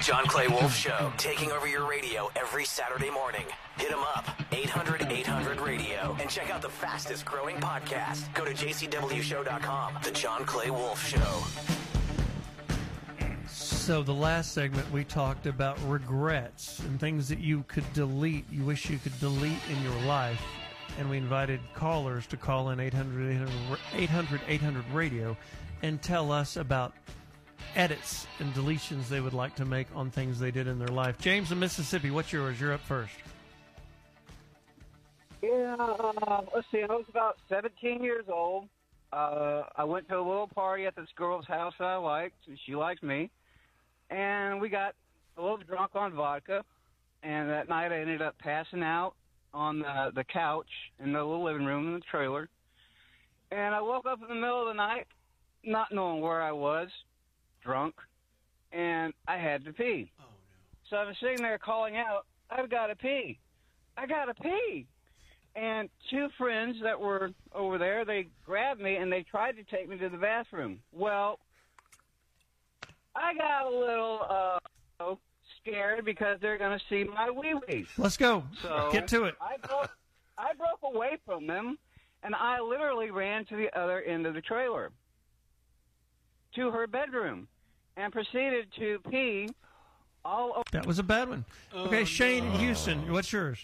John Clay Wolf Show, taking over your radio every Saturday morning. Hit him up, 800-800-RADIO, and check out the fastest growing podcast. Go to jcwshow.com. The John Clay Wolf Show. So the last segment we talked about regrets and things that you could delete, you wish you could delete in your life. And we invited callers to call in 800-800-Radio and tell us about edits and deletions they would like to make on things they did in their life. James in Mississippi, what's yours? You're up first. Yeah, let's see. I was about 17 years old. I went to a little party at this girl's house that I liked. She liked me. And we got a little drunk on vodka. And that night I ended up passing out on the couch in the little living room in the trailer. And I woke up in the middle of the night, not knowing where I was, drunk, and I had to pee. Oh, no. So I was sitting there calling out, I've got to pee. I got to pee. And two friends that were over there, they grabbed me, and they tried to take me to the bathroom. Well, I got a little scared because they're going to see my wee-wee. Let's go. So get to it. I broke away from them, and I literally ran to the other end of the trailer to her bedroom and proceeded to pee all over. That was a bad one. Okay, Shane in Houston, what's yours?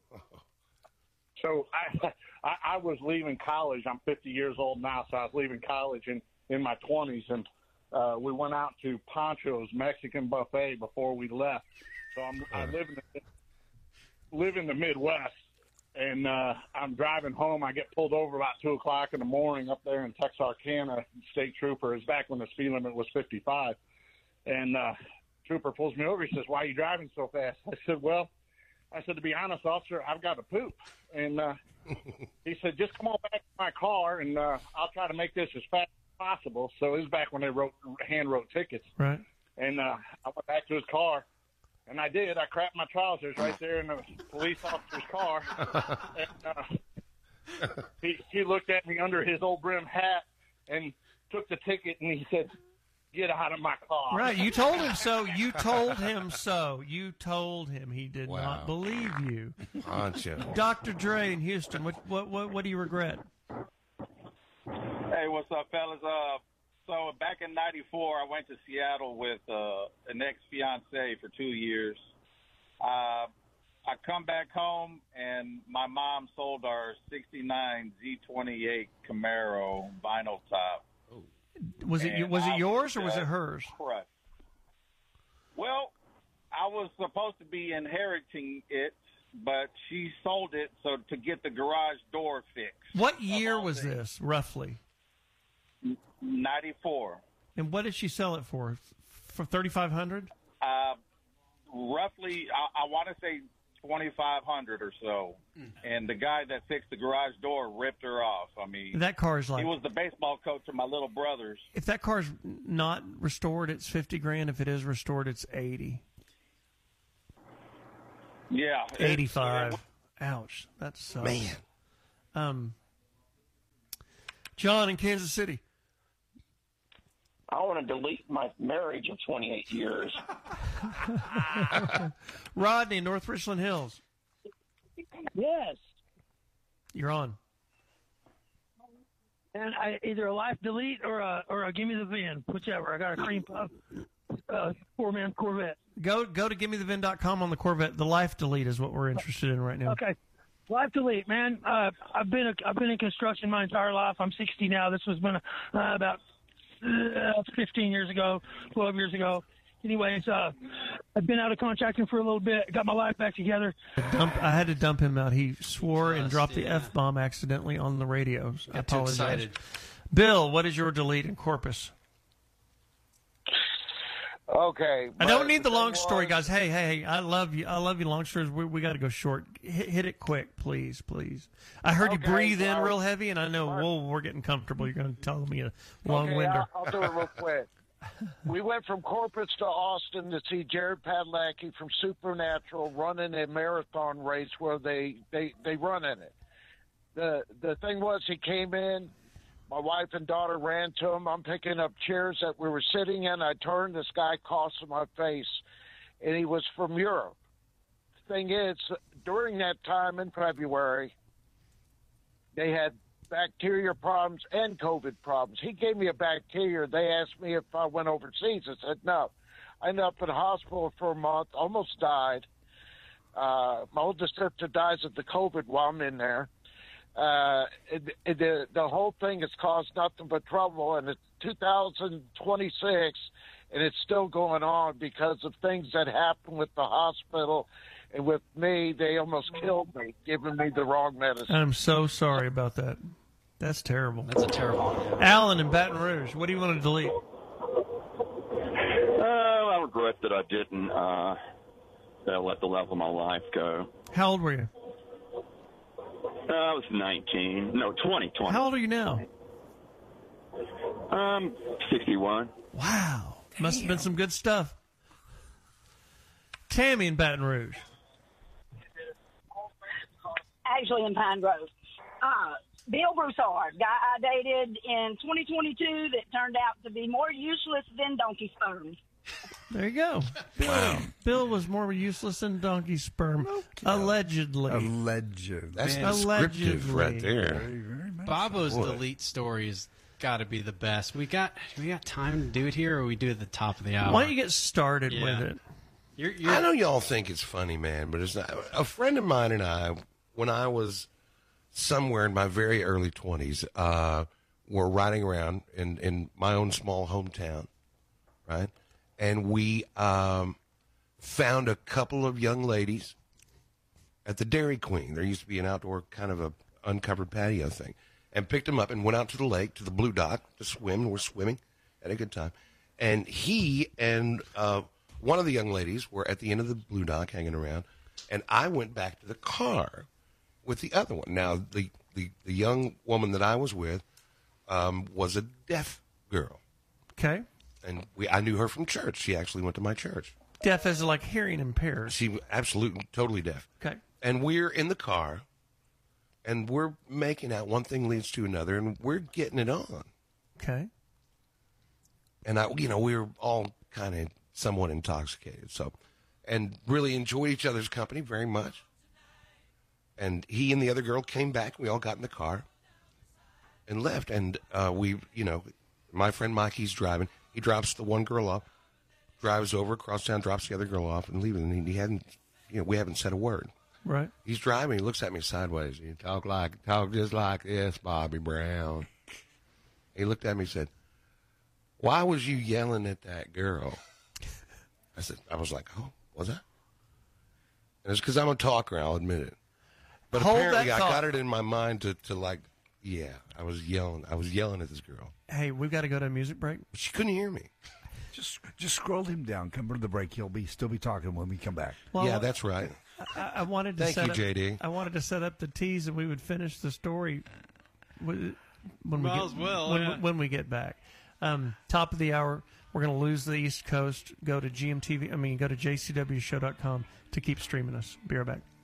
So I was leaving college. I'm 50 years old now, so I was leaving college in my 20s, and we went out to Pancho's Mexican buffet before we left. So I live in the Midwest, and I'm driving home. I get pulled over about 2 o'clock in the morning up there in Texarkana. State trooper is back when the speed limit was 55, and trooper pulls me over. He says, "Why are you driving so fast?" I said, to be honest, officer, I've got to poop. And he said, just come on back to my car, and I'll try to make this as fast as possible. So it was back when they hand-wrote tickets. Right. And I went back to his car, and I did. I crapped my trousers right there in the police officer's car. And he looked at me under his old brim hat and took the ticket, and he said, "Get out of my car." Right, you told him so. You told him so. You told him. He did not believe you. Dr. Dre in Houston, what do you regret? Hey, what's up, fellas? So back in '94, I went to Seattle with an ex-fiance for 2 years. I come back home, and my mom sold our '69 Z28 Camaro vinyl top. Was it yours or was it hers? Correct. Well, I was supposed to be inheriting it, but she sold it to get the garage door fixed. What year was this, roughly? 94. And what did she sell it for? For $3,500? Roughly, I want to say $2,500 or so. And the guy that fixed the garage door ripped her off. I mean, that car's like, he was the baseball coach of my little brothers. If that car's not restored, it's $50,000. If it is restored, it's $80,000. Yeah, $85,000. Ouch, that sucks. Man. John in Kansas City. I want to delete my marriage of 28 years. Rodney, North Richland Hills. Yes. You're on. And either a life delete or a give me the VIN, whichever. I got a cream puff, 4-man Corvette. Go to givemethevin.com on the Corvette. The life delete is what we're interested in right now. Okay. Life delete, man. I've been in construction my entire life. I'm 60 now. This was been about 15 years ago, 12 years ago. Anyways, I've been out of contracting for a little bit. Got my life back together. I had to dump him out. He swore and dropped the F-bomb accidentally on the radio. I apologize. Too excited. Bill, what is your delete in Corpus? Okay. I don't need the long story, guys. Hey, I love you. I love you, long stories. We got to go short. Hit it quick, please. I heard you breathe in real heavy, and I know, we're getting comfortable. You're going to tell me a long winder. I'll do it real quick. We went from Corpus to Austin to see Jared Padalecki from Supernatural running a marathon race where they run in it. The thing was, he came in My wife and daughter ran to him. I'm picking up chairs that we were sitting in. I turned, this guy coughs in my face, and he was from Europe. The thing is, during that time in February, they had bacteria problems and COVID problems. He gave me a bacteria. They asked me if I went overseas. I said no. I ended up in the hospital for a month, almost died. My oldest sister dies of the COVID while I'm in there. The whole thing has caused nothing but trouble, and it's 2026, and it's still going on because of things that happened with the hospital and with me. They almost killed me, giving me the wrong medicine. I'm so sorry about that. That's terrible. That's a terrible one. Alan in Baton Rouge, what do you want to delete? I regret that I didn't that I let the love of my life go. How old were you? I was 19. No, 20. How old are you now? 61. Wow. Must have been some good stuff. Tammy in Baton Rouge. Actually in Pine Grove. Bill Broussard, guy I dated in 2022 that turned out to be more useless than donkey sperm. There you go. Bill was more useless than donkey sperm. Okay. Allegedly. That's descriptive right there. Bobo's delete story has got to be the best. We got time to do it here, or we do it at the top of the hour? Why don't you get started with it? I know y'all think it's funny, man, but it's not. A friend of mine and I, when I was somewhere in my very early 20s, were riding around in my own small hometown, right? And we found a couple of young ladies at the Dairy Queen. There used to be an outdoor kind of a uncovered patio thing. And picked them up and went out to the lake, to the Blue Dock, to swim. And we're swimming. Had a good time. And he and one of the young ladies were at the end of the Blue Dock hanging around. And I went back to the car with the other one. Now, the young woman that I was with was a deaf girl. Okay. And I knew her from church. She actually went to my church. Deaf as like hearing impaired. She was absolutely, totally deaf. Okay. And we're in the car, and we're making out. One thing leads to another, and we're getting it on. Okay. And we were all kind of somewhat intoxicated, and really enjoyed each other's company very much. And he and the other girl came back. We all got in the car and left. And my friend Mikey's driving. He drops the one girl off, drives over across town, drops the other girl off, and leaves. And we haven't said a word. Right. He's driving. He looks at me sideways. He talk just like this, Bobby Brown. He looked at me and said, "Why was you yelling at that girl?" I was like, "Oh, was I?" And it's because I'm a talker. I'll admit it. But apparently, I got it in my mind to yeah, I was yelling. I was yelling at this girl. Hey, we've got to go to a music break. But she couldn't hear me. Just scroll him down. Come to the break. He'll still be talking when we come back. Well, yeah, that's right. I wanted to Thank you, JD. I wanted to set up the tease, and we would finish the story when we get back. Top of the hour, we're going to lose the East Coast. Go to GMTV. Go to jcwshow.com to keep streaming us. Be right back.